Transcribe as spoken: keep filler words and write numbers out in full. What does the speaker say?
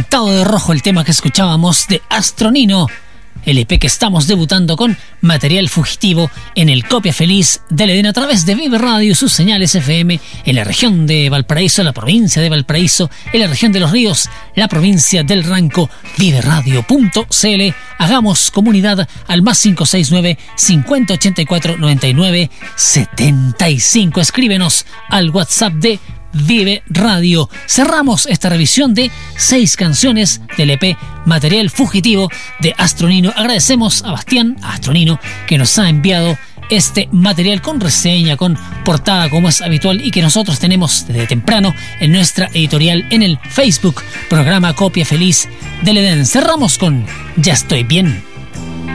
Pintado de rojo, el tema que escuchábamos de Astronino, el E P que estamos debutando con Material Fugitivo en el Copia Feliz del Edén a través de Vive Radio y sus señales F M en la región de Valparaíso, la provincia de Valparaíso, en la región de Los Ríos, la provincia del Ranco. Vive Radio punto c l. Hagamos comunidad al más cinco seis nueve, cincuenta ochenta y cuatro, noventa y nueve, setenta y cinco. Escríbenos al WhatsApp de Vive Radio. Cerramos esta revisión de seis canciones del E P Material Fugitivo de Astronino. Agradecemos a Bastián, a Astronino, que nos ha enviado este material con reseña, con portada como es habitual y que nosotros tenemos desde temprano en nuestra editorial en el Facebook, programa Copia Feliz del Edén. Cerramos con Ya estoy bien.